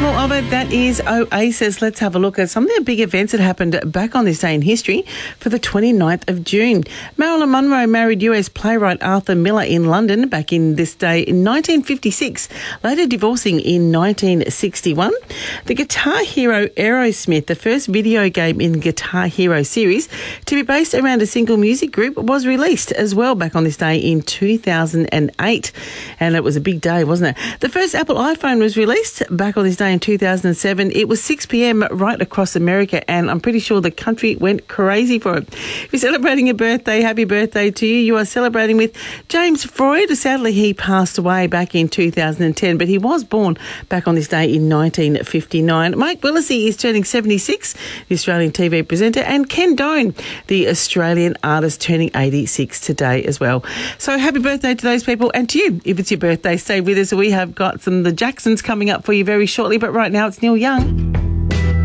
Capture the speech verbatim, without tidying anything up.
More of it, that is Oasis. Let's have a look at some of the big events that happened back on this day in history for the twenty-ninth of June. Marilyn Monroe married U S playwright Arthur Miller in London back in this day in nineteen fifty-six, later divorcing in nineteen sixty-one. The Guitar Hero Aerosmith, the first video game in Guitar Hero series to be based around a single music group, was released as well back on this day in two thousand eight. And it was a big day, wasn't it? The first Apple iPhone was released back on this day in two thousand seven. It was six p.m. right across America, and I'm pretty sure the country went crazy for it. If you're celebrating a birthday, happy birthday to you. You are celebrating with James Freud. Sadly, he passed away back in two thousand ten, but he was born back on this day in nineteen fifty-nine. Mike Willesee is turning seventy-six, the Australian T V presenter, and Ken Doane, the Australian artist, turning eighty-six today as well. So happy birthday to those people, and to you, if it's your birthday, stay with us. We have got some of the Jacksons coming up for you very shortly, but right now it's Neil Young.